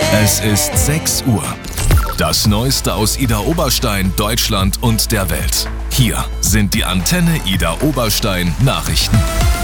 Es ist 6 Uhr. Das Neueste aus Idar Oberstein, Deutschland und der Welt. Hier sind die Antenne Idar Oberstein Nachrichten.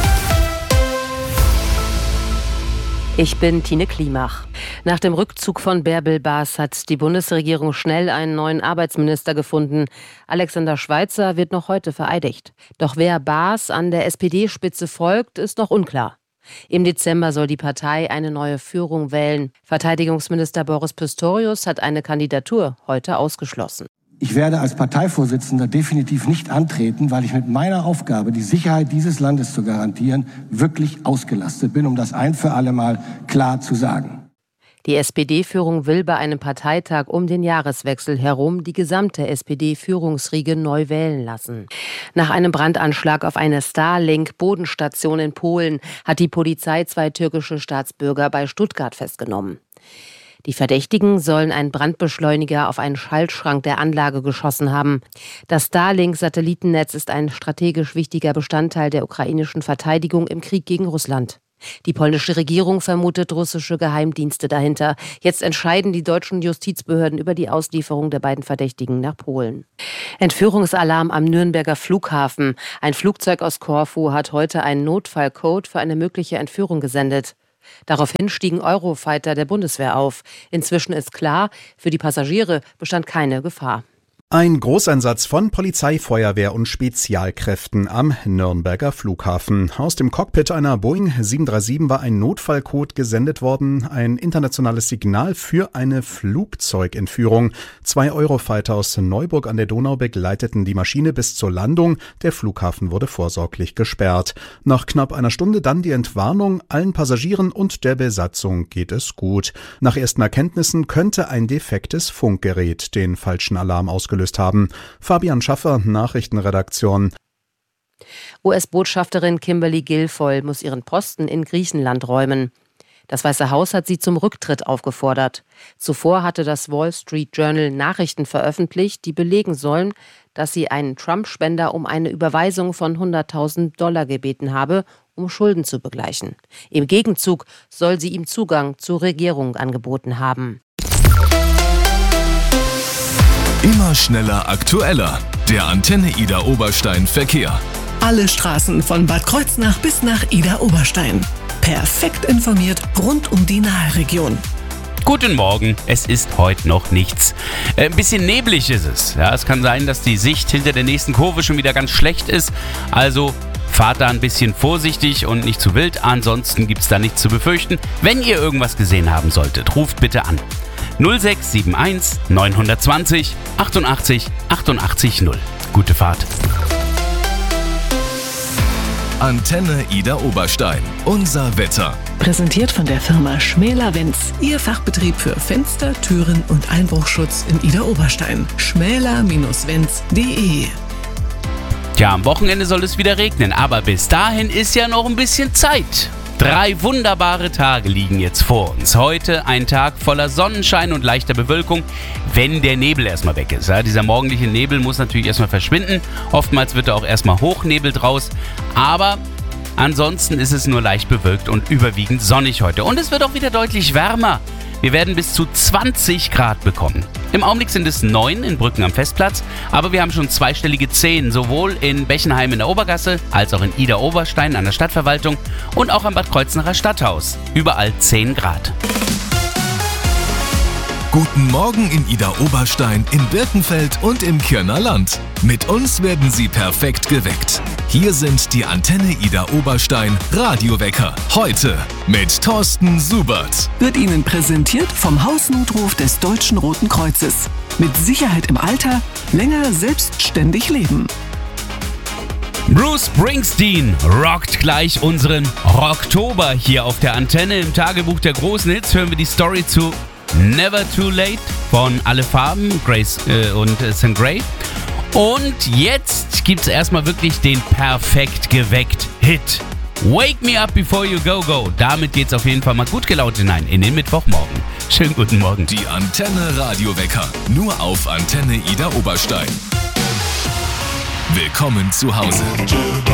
Ich bin Tine Klimach. Nach dem Rückzug von Bärbel Baas hat die Bundesregierung schnell einen neuen Arbeitsminister gefunden. Alexander Schweitzer wird noch heute vereidigt. Doch wer Baas an der SPD-Spitze folgt, ist noch unklar. Im Dezember soll die Partei eine neue Führung wählen. Verteidigungsminister Boris Pistorius hat eine Kandidatur heute ausgeschlossen. Ich werde als Parteivorsitzender definitiv nicht antreten, weil ich mit meiner Aufgabe, die Sicherheit dieses Landes zu garantieren, wirklich ausgelastet bin, um das ein für alle Mal klar zu sagen. Die SPD-Führung will bei einem Parteitag um den Jahreswechsel herum die gesamte SPD-Führungsriege neu wählen lassen. Nach einem Brandanschlag auf eine Starlink-Bodenstation in Polen hat die Polizei 2 türkische Staatsbürger bei Stuttgart festgenommen. Die Verdächtigen sollen einen Brandbeschleuniger auf einen Schaltschrank der Anlage geschossen haben. Das Starlink-Satellitennetz ist ein strategisch wichtiger Bestandteil der ukrainischen Verteidigung im Krieg gegen Russland. Die polnische Regierung vermutet russische Geheimdienste dahinter. Jetzt entscheiden die deutschen Justizbehörden über die Auslieferung der beiden Verdächtigen nach Polen. Entführungsalarm am Nürnberger Flughafen. Ein Flugzeug aus Korfu hat heute einen Notfallcode für eine mögliche Entführung gesendet. Daraufhin stiegen Eurofighter der Bundeswehr auf. Inzwischen ist klar, für die Passagiere bestand keine Gefahr. Ein Großeinsatz von Polizei, Feuerwehr und Spezialkräften am Nürnberger Flughafen. Aus dem Cockpit einer Boeing 737 war ein Notfallcode gesendet worden, ein internationales Signal für eine Flugzeugentführung. 2 Eurofighter aus Neuburg an der Donau begleiteten die Maschine bis zur Landung. Der Flughafen wurde vorsorglich gesperrt. Nach knapp einer Stunde dann die Entwarnung. Allen Passagieren und der Besatzung geht es gut. Nach ersten Erkenntnissen könnte ein defektes Funkgerät den falschen Alarm ausgelöst haben. Fabian Schaffer, Nachrichtenredaktion. US-Botschafterin Kimberly Guilfoyle muss ihren Posten in Griechenland räumen. Das Weiße Haus hat sie zum Rücktritt aufgefordert. Zuvor hatte das Wall Street Journal Nachrichten veröffentlicht, die belegen sollen, dass sie einen Trump-Spender um eine Überweisung von $100.000 gebeten habe, um Schulden zu begleichen. Im Gegenzug soll sie ihm Zugang zur Regierung angeboten haben. Immer schneller, aktueller. Der Antenne Idar Oberstein Verkehr. Alle Straßen von Bad Kreuznach bis nach Idar Oberstein. Perfekt informiert rund um die Nahregion. Guten Morgen, es ist heute noch nichts. Ein bisschen neblig ist es. Ja, es kann sein, dass die Sicht hinter der nächsten Kurve schon wieder ganz schlecht ist. Also fahrt da ein bisschen vorsichtig und nicht zu wild. Ansonsten gibt es da nichts zu befürchten. Wenn ihr irgendwas gesehen haben solltet, ruft bitte an. 0671 920 88 88 0. Gute Fahrt. Antenne Idar Oberstein. Unser Wetter. Präsentiert von der Firma Schmäler-Wenz. Ihr Fachbetrieb für Fenster, Türen und Einbruchschutz in Idar Oberstein. schmäler-wenz.de. Tja, am Wochenende soll es wieder regnen, aber bis dahin ist ja noch ein bisschen Zeit. 3 wunderbare Tage liegen jetzt vor uns. Heute ein Tag voller Sonnenschein und leichter Bewölkung, wenn der Nebel erstmal weg ist. Ja, dieser morgendliche Nebel muss natürlich erstmal verschwinden. Oftmals wird da auch erstmal Hochnebel draus. Aber ansonsten ist es nur leicht bewölkt und überwiegend sonnig heute. Und es wird auch wieder deutlich wärmer. Wir werden bis zu 20 Grad bekommen. Im Augenblick sind es 9 in Brücken am Festplatz, aber wir haben schon zweistellige 10, sowohl in Bechenheim in der Obergasse, als auch in Idar Oberstein an der Stadtverwaltung und auch am Bad Kreuznacher Stadthaus. Überall 10 Grad. Guten Morgen in Idar Oberstein, in Birkenfeld und im Kirner Land. Mit uns werden Sie perfekt geweckt. Hier sind die Antenne Idar Oberstein Radiowecker. Heute mit Thorsten Subert. Wird Ihnen präsentiert vom Hausnotruf des Deutschen Roten Kreuzes. Mit Sicherheit im Alter, länger selbstständig leben. Bruce Springsteen rockt gleich unseren Rocktober hier auf der Antenne. Im Tagebuch der großen Hits hören wir die Story zu Never Too Late von Alle Farben, Grace und Sam Gray. Und jetzt gibt's erstmal wirklich den perfekt geweckt Hit. Wake Me Up Before You Go Go. Damit geht's auf jeden Fall mal gut gelaunt hinein in den Mittwochmorgen. Schönen guten Morgen. Die Antenne Radiowecker. Nur auf Antenne Idar Oberstein. Willkommen zu Hause.